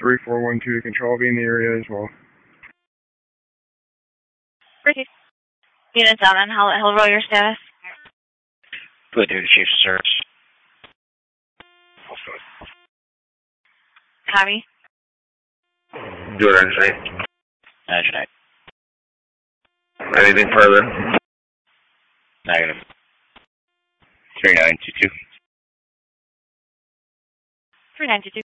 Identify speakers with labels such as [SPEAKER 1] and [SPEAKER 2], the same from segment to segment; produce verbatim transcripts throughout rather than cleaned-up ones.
[SPEAKER 1] three four one two to control, be in the area as well.
[SPEAKER 2] Ricky. Unit down on Hill, Hill Row, your status?
[SPEAKER 3] Good duty, Chief of Service.
[SPEAKER 2] Copy.
[SPEAKER 4] Do it, Engineer.
[SPEAKER 3] Engineer.
[SPEAKER 4] Anything further?
[SPEAKER 3] Negative. three nine two two.
[SPEAKER 2] three nine two two.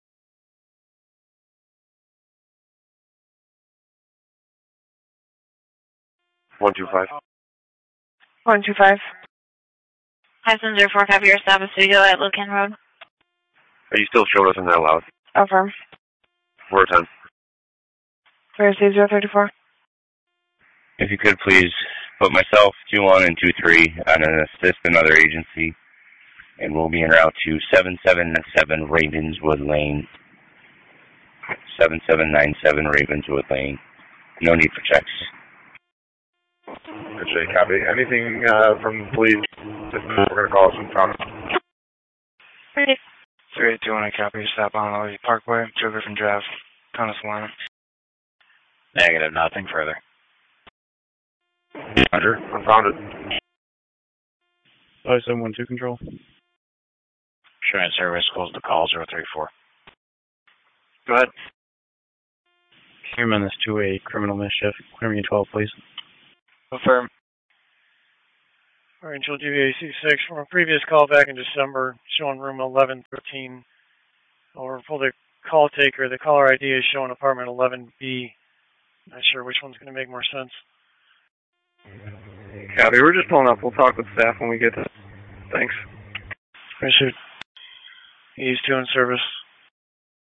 [SPEAKER 4] one two five.
[SPEAKER 2] one two five. five seven zero four, copy your stop at Studio at Lucan Road.
[SPEAKER 4] Are you still showing us in that loud?
[SPEAKER 2] Affirm.
[SPEAKER 4] four ten.
[SPEAKER 2] Thursday zero thirty four.
[SPEAKER 3] If you could please put myself, two one and two three, on an assist another agency, and we'll be en route to seven seven nine seven Ravenswood Lane. seven seven nine seven Ravenswood Lane. No need for checks.
[SPEAKER 4] Good, copy. Anything uh, from the police? We're going to call some comments.
[SPEAKER 2] Ready.
[SPEAKER 5] three eight two one, I copy. Stop on Lily Parkway, Joe Griffin Drive, Thomas Lana.
[SPEAKER 3] Negative, nothing further.
[SPEAKER 4] Roger, unfounded.
[SPEAKER 1] five seven one two control.
[SPEAKER 3] Insurance service, close the call, zero three four.
[SPEAKER 5] Go ahead.
[SPEAKER 1] Can you amend this to a criminal mischief? Clear me twelve, please.
[SPEAKER 5] Affirm.
[SPEAKER 6] Angel D V A C six, from a previous call back in December, showing room eleven thirteen. Or for the call taker, the caller I D is showing apartment eleven B. Not sure which one's going to make more sense.
[SPEAKER 1] Copy, we're just pulling up. We'll talk with staff when we get to. Thanks.
[SPEAKER 6] Pursuit. He's two in service.